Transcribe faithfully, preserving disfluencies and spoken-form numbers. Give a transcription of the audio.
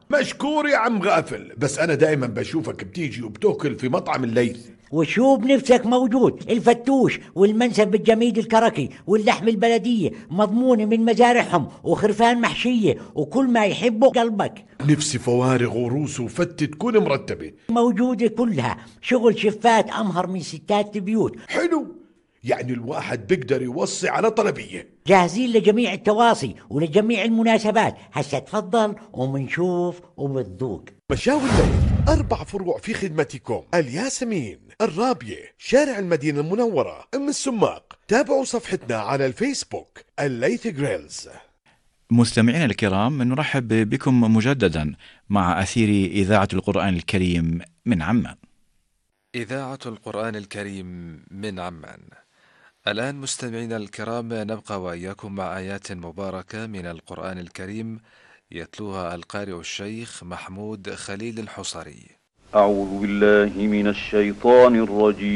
مشكور يا عم غافل، بس أنا دائما بشوفك بتيجي وبتاكل في مطعم الليث. وشو بنفسك موجود، الفتوش والمنسف بالجميد الكركي واللحم البلدية مضمونة من مزارعهم وخرفان محشية وكل ما يحبه قلبك. نفسي فوارغ وروس وفتة تكون مرتبة. موجودة كلها، شغل شفات أمهر من ستات البيوت. حلو، يعني الواحد بيقدر يوصي على طلبية. جاهزين لجميع التواصي ولجميع المناسبات، هسا تفضل ومنشوف وبتذوق. مشاوي الليث أربع فروع في خدمتكم: الياسمين، الرابية، شارع المدينة المنورة، أم السماق. تابعوا صفحتنا على الفيسبوك الليث جريلز. مستمعينا الكرام، نرحب بكم مجددا مع أثير إذاعة القرآن الكريم من عمان. إذاعة القرآن الكريم من عمان. الآن مستمعينا الكرام، نبقى وإياكم مع آيات مباركة من القرآن الكريم يتلوها القارئ الشيخ محمود خليل الحصري. أعوذ بالله من الشيطان الرجيم.